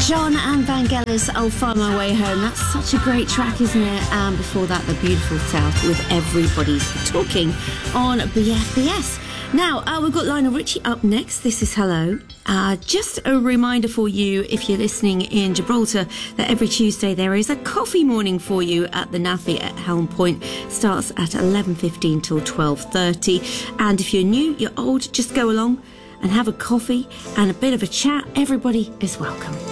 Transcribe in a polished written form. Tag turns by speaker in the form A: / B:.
A: John and Vangelis, I'll Find My Way Home. That's such a great track, isn't it? And before that, The Beautiful South with Everybody's Talking on BFBS. Now, we've got Lionel Richie up next. This is Hello. Just a reminder for you, if you're listening in Gibraltar, that every Tuesday there is a coffee morning for you at the NAFI at Helm Point. Starts at 11:15 till 12:30. And if you're new, you're old, just go along and have a coffee and a bit of a chat. Everybody is welcome.